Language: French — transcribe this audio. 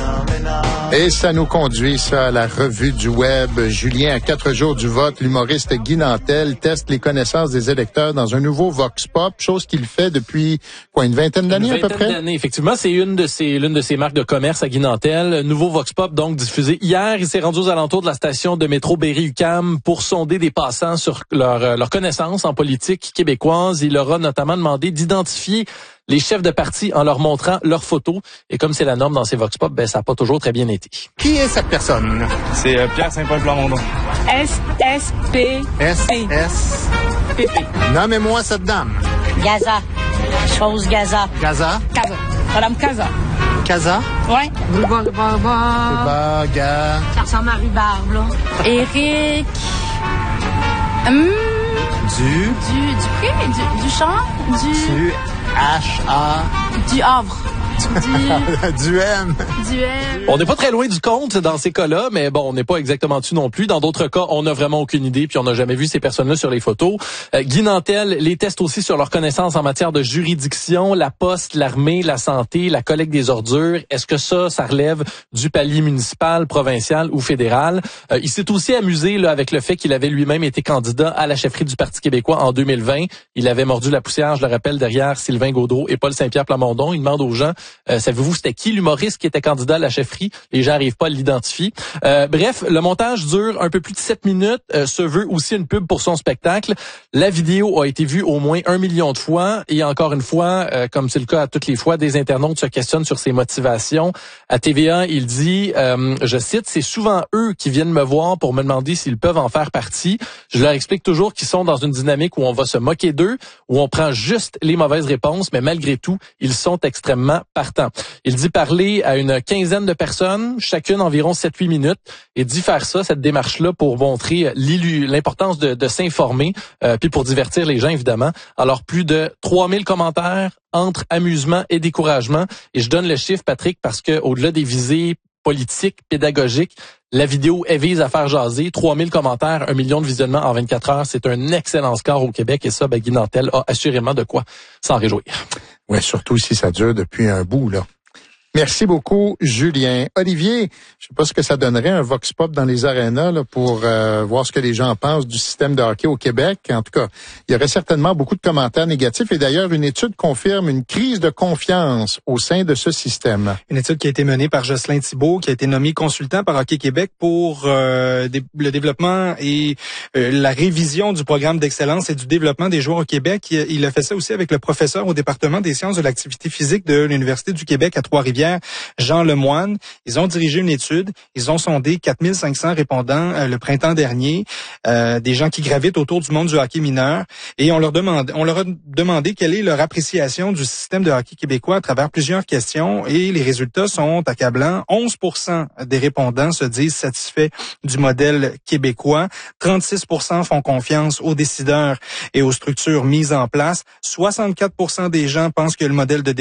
Et ça nous conduit, ça, à la revue du web. Julien, à 4 jours du vote, l'humoriste Guy Nantel teste les connaissances des électeurs dans un nouveau Vox Pop, chose qu'il fait depuis, une vingtaine d'années à peu près? Une vingtaine d'années, effectivement. C'est l'une de ses marques de commerce à Guy Nantel. Nouveau Vox Pop, donc, diffusé hier. Il s'est rendu aux alentours de la station de métro Berry-UQAM pour sonder des passants sur leur connaissance en politique québécoise. Il leur a notamment demandé d'identifier les chefs de parti en leur montrant leurs photos. Et comme c'est la norme dans ces Vox Pop, ça n'a pas toujours très bien été. Qui est cette personne? C'est Pierre Saint-Paul-Plamondon. S-S-P. S-S-P. Nommez-moi cette dame. Gaza. Chose Gaza. Gaza? Casa. Madame Casa. Casa? Ouais. Baga. Ça ressemble à rhubarbe, là. Éric. Du champ. Du H-A. Du Havre. Du M. On n'est pas très loin du compte dans ces cas-là, mais bon, on n'est pas exactement dessus non plus. Dans d'autres cas, on n'a vraiment aucune idée, puis on n'a jamais vu ces personnes-là sur les photos. Guy Nantel les teste aussi sur leurs connaissances en matière de juridiction, la poste, l'armée, la santé, la collecte des ordures. Est-ce que ça relève du palier municipal, provincial ou fédéral? Il s'est aussi amusé là avec le fait qu'il avait lui-même été candidat à la chefferie du Parti québécois en 2020. Il avait mordu la poussière, je le rappelle, derrière Sylvain Gaudreault et Paul Saint-Pierre Plamondon. Il demande aux gens, savez-vous c'était qui l'humoriste qui était candidat à la chefferie? Les gens n'arrivent pas à l'identifier. Bref, le montage dure un peu plus de 7 minutes, se veut aussi une pub pour son spectacle. La vidéo a été vue au moins 1 million de fois et encore une fois, comme c'est le cas à toutes les fois, des internautes se questionnent sur ses motivations. À TVA, il dit, je cite, « C'est souvent eux qui viennent me voir pour me demander s'ils peuvent en faire partie. Je leur explique toujours qu'ils sont dans une dynamique où on va se moquer d'eux, où on prend juste les mauvaises réponses, mais malgré tout, ils sont extrêmement partants. » Il dit parler à une quinzaine de personnes, chacune environ 7-8 minutes, et dit faire ça, cette démarche-là, pour montrer l'importance de s'informer, puis pour divertir les gens, évidemment. Alors, plus de 3000 commentaires entre amusement et découragement. Et je donne le chiffre, Patrick, parce que au-delà des visées politiques, pédagogiques, la vidéo vise à faire jaser. 3000 commentaires, 1 million de visionnements en 24 heures. C'est un excellent score au Québec et ça, Guy Nantel a assurément de quoi s'en réjouir. Ouais, surtout si ça dure depuis un bout, là. Merci beaucoup, Julien. Olivier, je sais pas ce que ça donnerait un Vox Pop dans les arénas là, pour voir ce que les gens pensent du système de hockey au Québec. En tout cas, il y aurait certainement beaucoup de commentaires négatifs. Et d'ailleurs, une étude confirme une crise de confiance au sein de ce système. Une étude qui a été menée par Jocelyn Thibault, qui a été nommé consultant par Hockey Québec pour le développement et la révision du programme d'excellence et du développement des joueurs au Québec. Il a fait ça aussi avec le professeur au département des sciences de l'activité physique de l'Université du Québec à Trois-Rivières, Jean Lemoine. Ils ont dirigé une étude. Ils ont sondé 4500 répondants le printemps dernier, des gens qui gravitent autour du monde du hockey mineur. Et on leur a demandé quelle est leur appréciation du système de hockey québécois à travers plusieurs questions. Et les résultats sont accablants. 11% des répondants se disent satisfaits du modèle québécois. 36% font confiance aux décideurs et aux structures mises en place. 64% des gens pensent que le modèle de